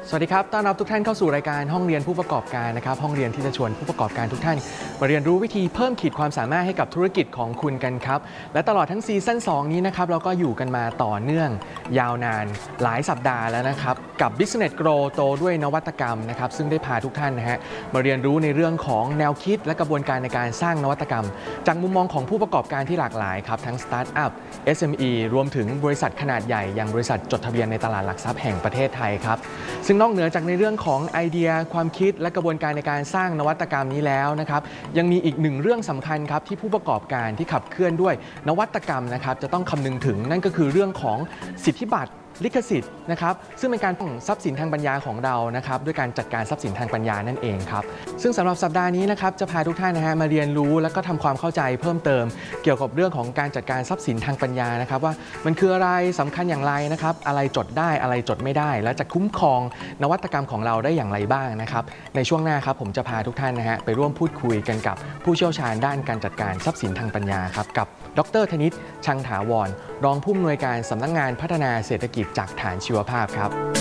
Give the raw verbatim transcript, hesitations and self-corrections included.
สวัสดีครับต้อนรับทุกท่านเข้าสู่รายการห้องเรียนผู้ประกอบการนะครับห้องเรียนที่จะชวนผู้ประกอบการทุกท่านมาเรียนรู้วิธีเพิ่มขีดความสามารถให้กับธุรกิจของคุณกันครับและตลอดทั้งซีซั่นสองนี้นะครับเราก็อยู่กันมาต่อเนื่องยาวนานหลายสัปดาห์แล้วนะครับกับ Business Grow โตด้วยนวัตกรรมนะครับซึ่งได้พาทุกท่านนะฮะมาเรียนรู้ในเรื่องของแนวคิดและกระบวนการในการสร้างนวัตกรรมจากมุมมองของผู้ประกอบการที่หลากหลายครับทั้งสตาร์ทอัพ เอส เอ็ม อี รวมถึงบริษัทขนาดใหญ่อย่างบริษัทจดทะเบียนในตลาดหลักทรัพย์แห่งประเทศไทยครับซึ่งนอกเหนือจากในเรื่องของไอเดียความคิดและกระบวนการในการสร้างนวัตกรรมนี้แล้วนะครับยังมีอีกหนึ่งเรื่องสำคัญครับที่ผู้ประกอบการที่ขับเคลื่อนด้วยนวัตกรรมนะครับจะต้องคำนึงถึงนั่นก็คือเรื่องของสิทธิบัตรลิขสิทธิ์นะครับซึ่งเป็นการป้องทรัพย์สินทางปัญญาของเรานะครับด้วยการจัดการทรัพย์สินทางปัญญานั่นเองครับซึ่งสำหรับสัปดาห์นี้นะครับจะพาทุกท่านนะฮะมาเรียนรู้และก็ทำความเข้าใจเพิ่มเติมเกี่ยวกับเรื่องของการจัดการทรัพย์สินทางปัญญานะครับว่ามันคืออะไรสำคัญอย่างไรนะครับอะไรจดได้อะไรจดไม่ได้และจะคุ้มครองนวัตกรรมของเราได้อย่างไรบ้างนะครับในช่วงหน้าครับผมจะพาทุกท่านนะฮะไปร่วมพูดคุยกันกับผู้เชี่ยวชาญด้านการจัดการทรัพย์สินทางปัญญาครับกับดร.ธนิต ชังถาวรรองผู้อำนวยการสำนักงานพัฒนาเศรษฐกิจจากฐานชีวภาพครับ